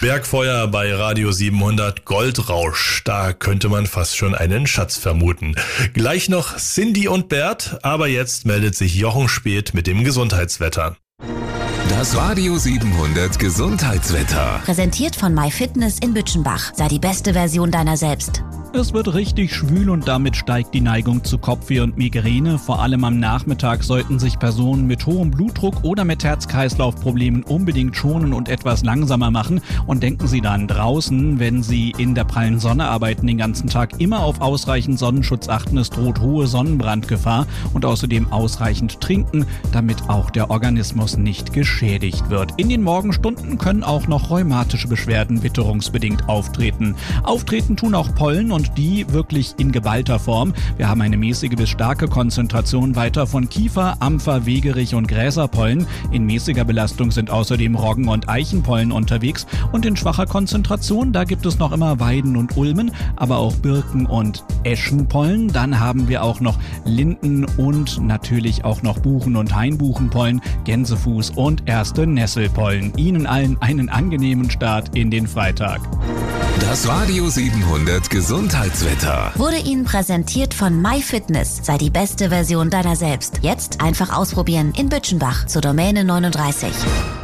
Bergfeuer bei Radio 700 Goldrausch. Da könnte man fast schon einen Schatz vermuten. Gleich noch Cindy und Bert, aber jetzt meldet sich Jochen Speth mit dem Gesundheitswetter. Das Radio 700 Gesundheitswetter. Präsentiert von MyFitness in Bütchenbach. Sei die beste Version deiner selbst. Es wird richtig schwül und damit steigt die Neigung zu Kopfweh und Migräne. Vor allem am Nachmittag sollten sich Personen mit hohem Blutdruck oder mit Herz-Kreislauf-Problemen unbedingt schonen und etwas langsamer machen. Und denken Sie dann draußen, wenn Sie in der prallen Sonne arbeiten, den ganzen Tag immer auf ausreichend Sonnenschutz achten. Es droht hohe Sonnenbrandgefahr und außerdem ausreichend trinken, damit auch der Organismus nicht geschädigt wird. In den Morgenstunden können auch noch rheumatische Beschwerden witterungsbedingt auftreten. Auftreten tun auch Pollen und die wirklich in geballter Form. Wir haben eine mäßige bis starke Konzentration weiter von Kiefer, Ampfer, Wegerich und Gräserpollen. In mäßiger Belastung sind außerdem Roggen- und Eichenpollen unterwegs und in schwacher Konzentration, da gibt es noch immer Weiden und Ulmen, aber auch Birken- und Eschenpollen. Dann haben wir auch noch Linden und natürlich auch noch Buchen- und Hainbuchenpollen, Gänsefuß und erste Nesselpollen. Ihnen allen einen angenehmen Start in den Freitag. Das Radio 700 Gesundheitswetter Wurde Ihnen präsentiert von MyFitness. Sei die beste Version deiner selbst. Jetzt einfach ausprobieren in Bütchenbach zur Domäne 39.